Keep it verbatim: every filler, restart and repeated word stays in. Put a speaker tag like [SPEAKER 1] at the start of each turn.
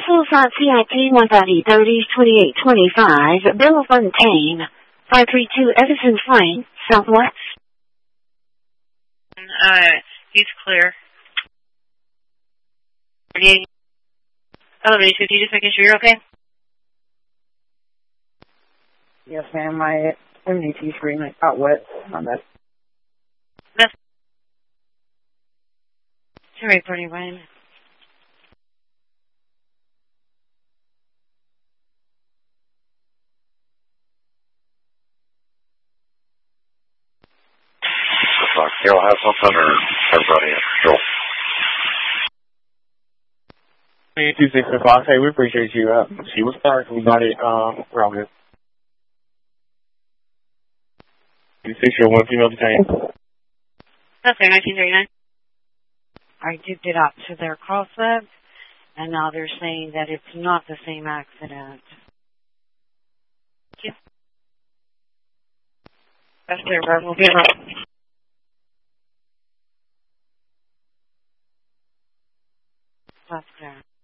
[SPEAKER 1] Vessels on C I T one thirty twenty-eight twenty-five, Bellefontaine, five three two Edison Plain, Southwest.
[SPEAKER 2] Uh, he's clear. Elevator fifty, just making sure you're okay?
[SPEAKER 3] Yes, ma'am. My M D T screen got wet on that.
[SPEAKER 2] That's... Sorry, Bernie Wayne.
[SPEAKER 4] You'll have something or everybody in control.
[SPEAKER 5] two six five, hey, we appreciate you. Uh, she was sorry, we got it. Um, we're all good. two six one female detained.
[SPEAKER 2] That's there, nineteen thirty-nine.
[SPEAKER 6] I did it up to their call sub, and now they're saying that it's not the same accident.
[SPEAKER 2] Thank you. That's there, bro. We'll be around.
[SPEAKER 6] That's there.